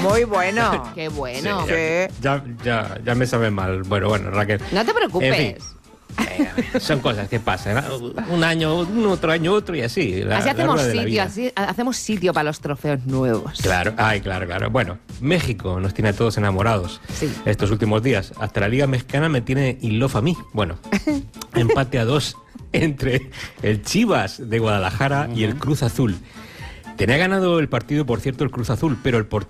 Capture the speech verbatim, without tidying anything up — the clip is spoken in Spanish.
Muy bueno. Qué bueno. Sí, ya, ya, ya, ya me sabe mal. Bueno, bueno, Raquel. No te preocupes. En fin. Eh, son cosas que pasan, ¿no? Un año, un otro año, otro y así. La, así la hacemos rueda de la sitio, vida. así hacemos sitio para los trofeos nuevos. Claro, ay, claro, claro. Bueno, México nos tiene a todos enamorados Sí. estos últimos días. Hasta la Liga Mexicana me tiene in love a mí. Bueno, empate a dos entre el Chivas de Guadalajara y el Cruz Azul. Tenía ganado el partido, por cierto, el Cruz Azul, pero el portero